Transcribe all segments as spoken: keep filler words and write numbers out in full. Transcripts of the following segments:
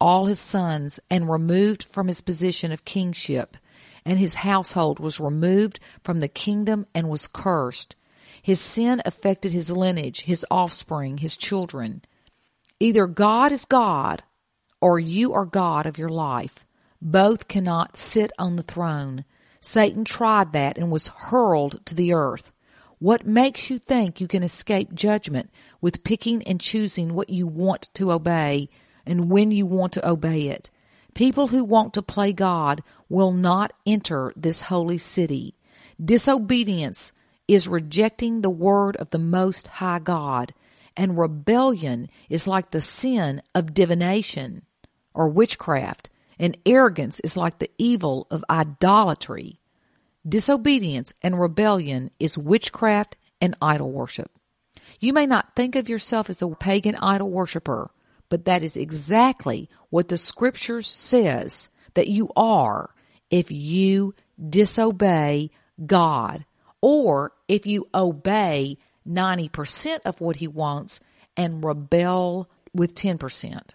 all his sons and removed from his position of kingship, and his household was removed from the kingdom and was cursed. His sin affected his lineage, his offspring, his children. Either God is God or you are God of your life. Both cannot sit on the throne. Satan tried that and was hurled to the earth. What makes you think you can escape judgment with picking and choosing what you want to obey and when you want to obey it? People who want to play God will not enter this holy city. Disobedience is rejecting the word of the Most High God, and rebellion is like the sin of divination or witchcraft, and arrogance is like the evil of idolatry. Disobedience and rebellion is witchcraft and idol worship. You may not think of yourself as a pagan idol worshiper, but that is exactly what the scriptures says that you are if you disobey God, or if you obey ninety percent of what he wants and rebel with ten percent.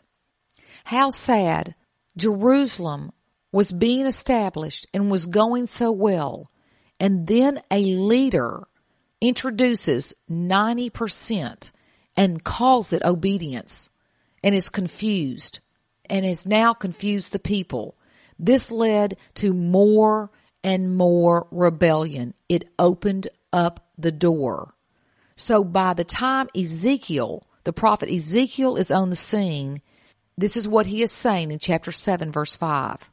How sad. Jerusalem was being established and was going so well, and then a leader introduces ninety percent and calls it obedience and is confused and has now confused the people. This led to more and more rebellion. It opened up the door. So by the time Ezekiel, the prophet Ezekiel, is on the scene, this is what he is saying in chapter seven, verse five.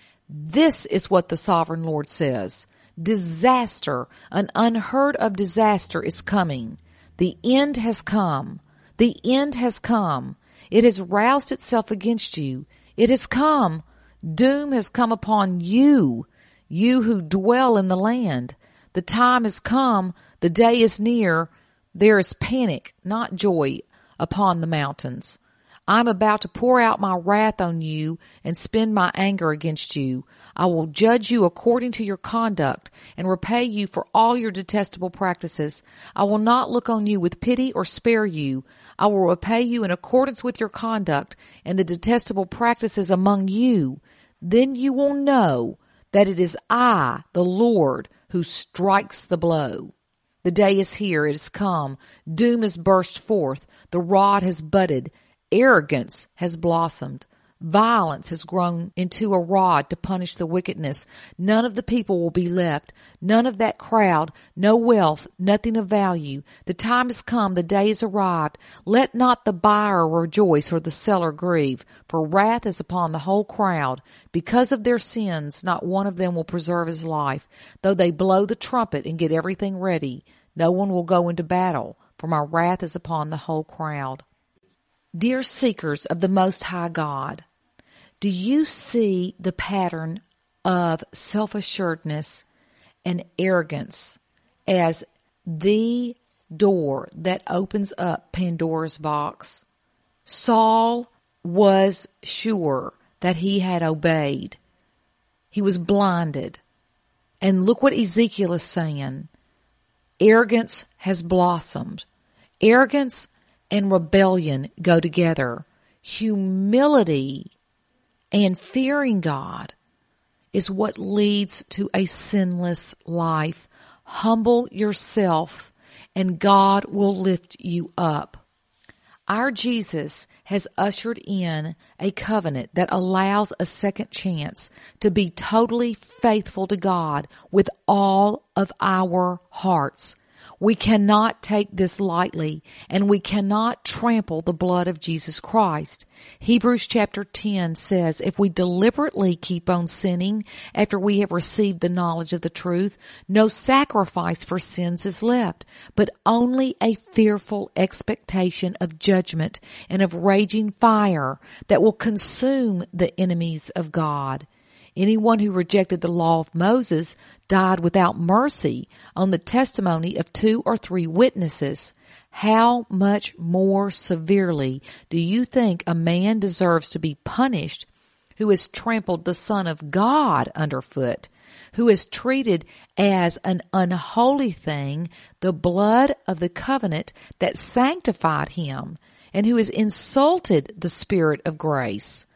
This is what the sovereign Lord says. Disaster, an unheard of disaster is coming. The end has come. The end has come. It has roused itself against you. It has come. Doom has come upon you, you who dwell in the land. The time has come. The day is near. There is panic, not joy, upon the mountains. I'm about to pour out my wrath on you and spend my anger against you. I will judge you according to your conduct and repay you for all your detestable practices. I will not look on you with pity or spare you. I will repay you in accordance with your conduct and the detestable practices among you. Then you will know that it is I, the Lord, who strikes the blow. The day is here, it has come. Doom has burst forth. The rod has budded. Arrogance has blossomed. Violence has grown into a rod to punish the wickedness. None of the people will be left. None of that crowd. No wealth. Nothing of value. The time has come. The day has arrived. Let not the buyer rejoice or the seller grieve, for wrath is upon the whole crowd. Because of their sins, not one of them will preserve his life. Though they blow the trumpet and get everything ready, no one will go into battle, for my wrath is upon the whole crowd. Dear seekers of the Most High God, do you see the pattern of self-assuredness and arrogance as the door that opens up Pandora's box? Saul was sure that he had obeyed. He was blinded. And look what Ezekiel is saying. Arrogance has blossomed. Arrogance and rebellion go together. Humility and fearing God is what leads to a sinless life. Humble yourself and God will lift you up. Our Jesus has ushered in a covenant that allows a second chance to be totally faithful to God with all of our hearts. We cannot take this lightly, and we cannot trample the blood of Jesus Christ. Hebrews chapter ten says, if we deliberately keep on sinning after we have received the knowledge of the truth, no sacrifice for sins is left, but only a fearful expectation of judgment and of raging fire that will consume the enemies of God. Anyone who rejected the law of Moses died without mercy on the testimony of two or three witnesses. How much more severely do you think a man deserves to be punished who has trampled the Son of God underfoot, who has treated as an unholy thing the blood of the covenant that sanctified him, and who has insulted the Spirit of grace?